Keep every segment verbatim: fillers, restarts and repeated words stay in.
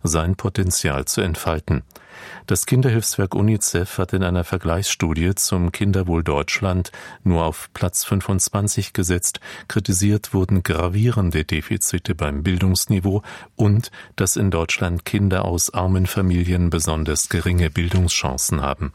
sein Potenzial zu entfalten. Das Kinderhilfswerk UNICEF hat in einer Vergleichsstudie zum Kinderwohl Deutschland nur auf Platz fünfundzwanzig gesetzt. Kritisiert wurden gravierende Defizite beim Bildungsniveau und dass in Deutschland Kinder aus armen Familien besonders geringe Bildungschancen haben.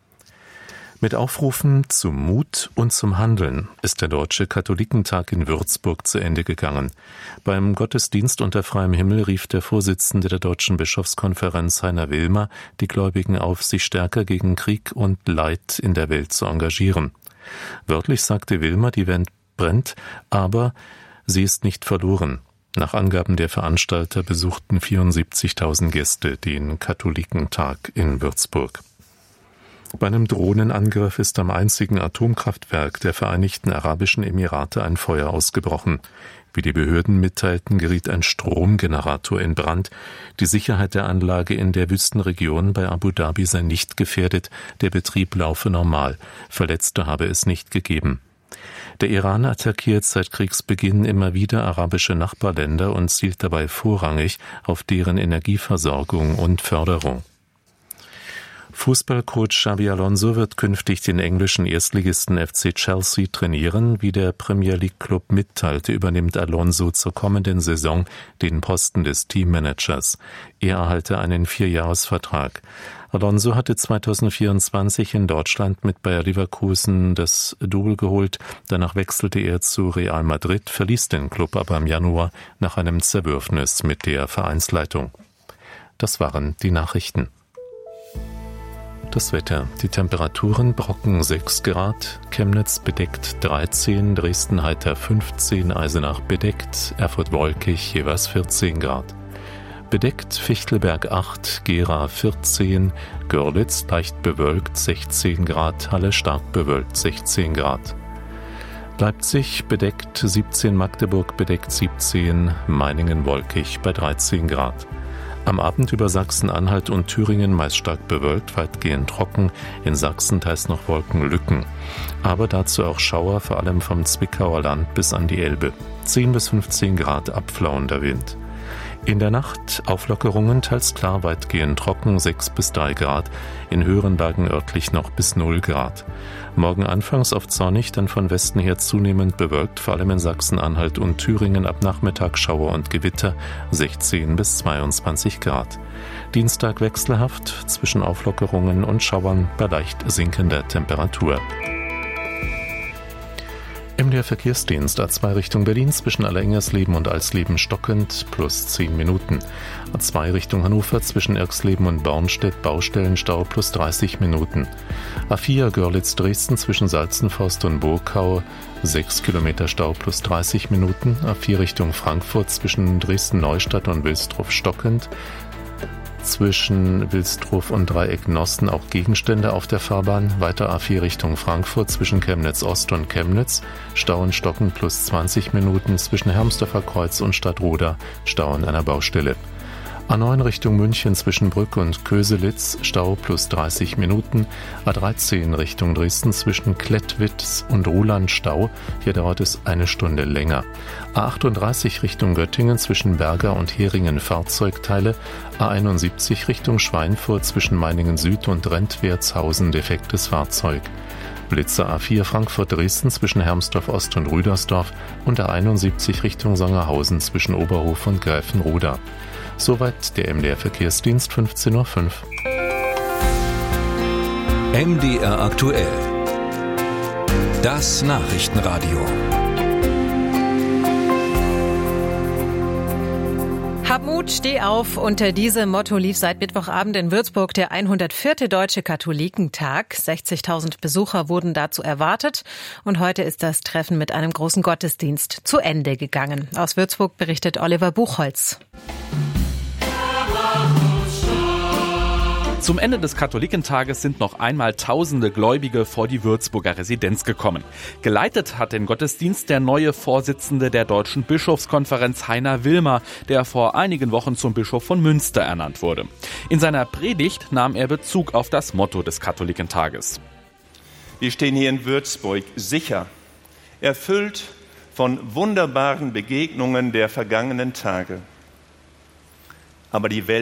Mit Aufrufen zum Mut und zum Handeln ist der Deutsche Katholikentag in Würzburg zu Ende gegangen. Beim Gottesdienst unter freiem Himmel rief der Vorsitzende der Deutschen Bischofskonferenz Heiner Wilmer die Gläubigen auf, sich stärker gegen Krieg und Leid in der Welt zu engagieren. Wörtlich sagte Wilmer, die Welt brennt, aber sie ist nicht verloren. Nach Angaben der Veranstalter besuchten vierundsiebzigtausend Gäste den Katholikentag in Würzburg. Bei einem Drohnenangriff ist am einzigen Atomkraftwerk der Vereinigten Arabischen Emirate ein Feuer ausgebrochen. Wie die Behörden mitteilten, geriet ein Stromgenerator in Brand. Die Sicherheit der Anlage in der Wüstenregion bei Abu Dhabi sei nicht gefährdet, der Betrieb laufe normal. Verletzte habe es nicht gegeben. Der Iran attackiert seit Kriegsbeginn immer wieder arabische Nachbarländer und zielt dabei vorrangig auf deren Energieversorgung und Förderung. Fußballcoach Xabi Alonso wird künftig den englischen Erstligisten F C Chelsea trainieren. Wie der Premier League Club mitteilte, übernimmt Alonso zur kommenden Saison den Posten des Teammanagers. Er erhalte einen Vierjahresvertrag. Alonso hatte zweitausendvierundzwanzig in Deutschland mit Bayer Leverkusen das Double geholt. Danach wechselte er zu Real Madrid, verließ den Club aber im Januar nach einem Zerwürfnis mit der Vereinsleitung. Das waren die Nachrichten. Das Wetter. Die Temperaturen: Brocken sechs Grad, Chemnitz bedeckt dreizehn, Dresden heiter fünfzehn, Eisenach bedeckt, Erfurt wolkig, jeweils vierzehn Grad. Bedeckt Fichtelberg acht, Gera vierzehn, Görlitz leicht bewölkt sechzehn Grad, Halle stark bewölkt sechzehn Grad. Leipzig bedeckt siebzehn, Magdeburg bedeckt siebzehn, Meiningen wolkig bei dreizehn Grad. Am Abend über Sachsen-Anhalt und Thüringen meist stark bewölkt, weitgehend trocken, in Sachsen teils noch Wolkenlücken. Aber dazu auch Schauer, vor allem vom Zwickauer Land bis an die Elbe. zehn bis fünfzehn Grad abflauender Wind. In der Nacht Auflockerungen, teils klar, weitgehend trocken, sechs bis drei Grad, in höheren Lagen örtlich noch bis null Grad. Morgen anfangs oft sonnig, dann von Westen her zunehmend bewölkt, vor allem in Sachsen-Anhalt und Thüringen ab Nachmittag Schauer und Gewitter, sechzehn bis zweiundzwanzig Grad. Dienstag wechselhaft zwischen Auflockerungen und Schauern bei leicht sinkender Temperatur. M D R Verkehrsdienst A zwei Richtung Berlin zwischen Allerengersleben und Alsleben stockend plus zehn Minuten. A zwei Richtung Hannover zwischen Erxleben und Bornstedt Baustellenstau plus dreißig Minuten. A vier Görlitz Dresden zwischen Salzenforst und Burgau sechs Kilometer Stau plus dreißig Minuten. A vier Richtung Frankfurt zwischen Dresden Neustadt und Wilsdruff stockend. Zwischen Wilsdruff und Dreieck Nosten auch Gegenstände auf der Fahrbahn. Weiter A vier Richtung Frankfurt zwischen Chemnitz Ost und Chemnitz. Stau und Stocken plus zwanzig Minuten. Zwischen Hermsdorfer Kreuz und Stadtroda Stau an einer Baustelle. A neun Richtung München zwischen Brück und Köselitz Stau plus dreißig Minuten. A dreizehn Richtung Dresden zwischen Klettwitz und Ruhland Stau. Hier dauert es eine Stunde länger. A achtunddreißig Richtung Göttingen zwischen Berger und Heringen Fahrzeugteile. A einundsiebzig Richtung Schweinfurt zwischen Meiningen Süd und Rentwertshausen defektes Fahrzeug. Blitzer A vier Frankfurt-Dresden zwischen Hermsdorf Ost und Rüdersdorf und A einundsiebzig Richtung Songerhausen zwischen Oberhof und Gräfenroda. Soweit der M D R Verkehrsdienst, fünfzehn Uhr fünf. M D R aktuell. Das Nachrichtenradio. Hab Mut, steh auf. Unter diesem Motto lief seit Mittwochabend in Würzburg der hundertvierte Deutsche Katholikentag. sechzigtausend Besucher wurden dazu erwartet. Und heute ist das Treffen mit einem großen Gottesdienst zu Ende gegangen. Aus Würzburg berichtet Oliver Buchholz. Zum Ende des Katholikentages sind noch einmal tausende Gläubige vor die Würzburger Residenz gekommen. Geleitet hat den Gottesdienst der neue Vorsitzende der Deutschen Bischofskonferenz Heiner Wilmer, der vor einigen Wochen zum Bischof von Münster ernannt wurde. In seiner Predigt nahm er Bezug auf das Motto des Katholikentages. Wir stehen hier in Würzburg sicher, erfüllt von wunderbaren Begegnungen der vergangenen Tage. Aber die Welt